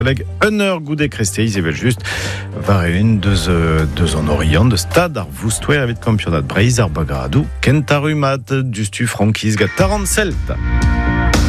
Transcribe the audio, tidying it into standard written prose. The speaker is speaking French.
Collègue Hunner Goudet Christé, Isabelle Just, var une deux en Orient de stade ar voustouer avec campionat Breiz ar bagradu, kentarumat, justu franquise ga 40 celta.